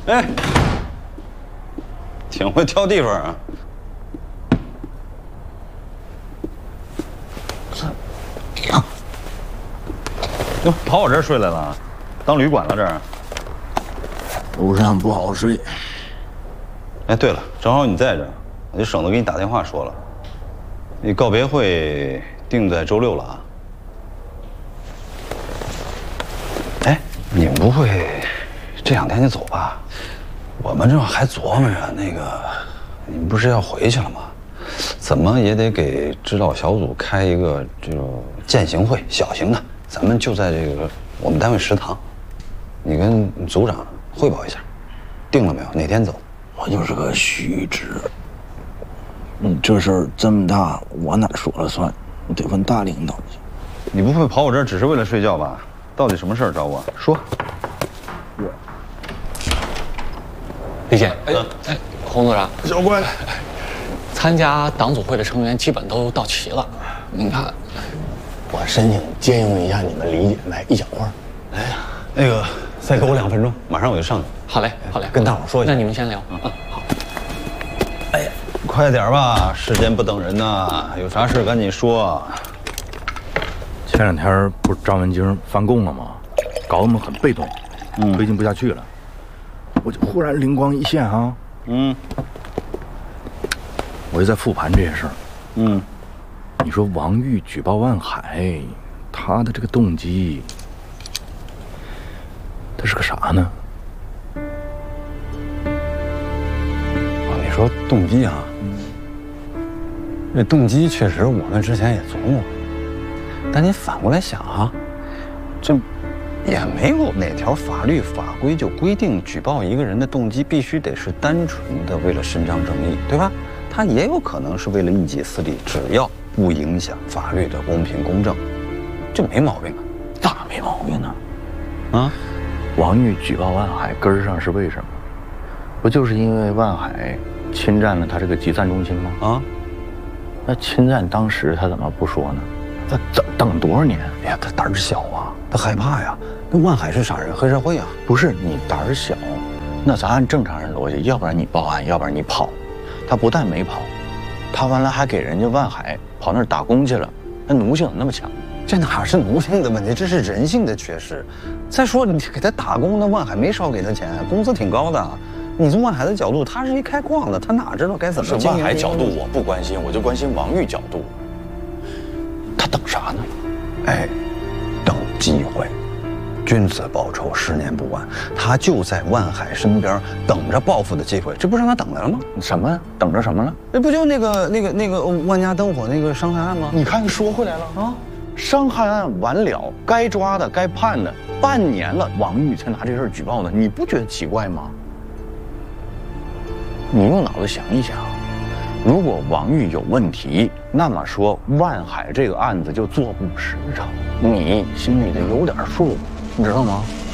哎，挺会挑地方啊。哟，跑我这儿睡来了，当旅馆了这儿？ 楼上不好睡。 哎，对了，正好你在这儿，我就省得给你打电话说了。那告别会定在周6了啊。哎，你们不会这2天就走吧？我们这还琢磨着那个，你们不是要回去了吗？怎么也得给指导小组开一个这种践行会，小型的，咱们就在这个我们单位食堂，你跟组长汇报一下，定了没有？哪天走？ 我就是个虚职。你这事儿这么大，我哪说了算？你得问大领导去。 你不会跑我这儿只是为了睡觉吧？到底什么事儿找我？说。 李姐，洪组长， 教官， 参加党组会的成员基本都到齐了。您看， 我申请借用一下你们李姐买一小块。 哎呀，那个再给我2分钟，马上我就上去。 好嘞，好嘞， 跟大伙说一下。 那你们先聊。好。 哎呀，快点吧，时间不等人呐，有啥事赶紧说。 前2天不是张文京翻供了吗？搞得我们很被动，推进不下去了。我就忽然灵光一现啊，我就在复盘这些事儿。你说王玉举报万海，他的这个动机，他是个啥呢？ 你说动机啊？这动机确实我们之前也琢磨过，但你反过来想啊，这也没有哪条法律法规就规定举报一个人的动机必须得是单纯的为了伸张正义，对吧？他也有可能是为了一己私利，只要不影响法律的公平公正，这没毛病啊。 咋没毛病呢？ 啊， 王玉举报万海根儿上是为什么？不就是因为万海侵占了他这个集散中心吗？啊，那侵占当时他怎么不说呢？他等多少年？ 哎呀，他胆儿小啊，他害怕呀。那万海是啥人？黑社会啊。 不是你胆儿小，那咱按正常人逻辑，要不然你报案，要不然你跑。他不但没跑，他完了还给人家万海跑那儿打工去了，那奴性怎么那么强？ 这哪是奴性的问题，这是人性的缺失。再说你给他打工，那万海没少给他钱，工资挺高的。你从万海的角度，他是一开矿的，他哪知道该怎么经营？ 万海角度我不关心，我就关心王玉角度。他等啥呢？ 哎，等机会。君子报仇，10年不晚。他就在万海身边等着报复的机会，这不让他等来了吗？ 什么？等着什么了？ 这不就那个万家灯火那个伤害案吗？ 你看说回来了啊，伤害案完了，该抓的该判的，半年了，王玉才拿这事儿举报呢，你不觉得奇怪吗？你用脑子想一想，如果王玉有问题，那么说万海这个案子就做不实诚，你心里得有点数，你知道吗？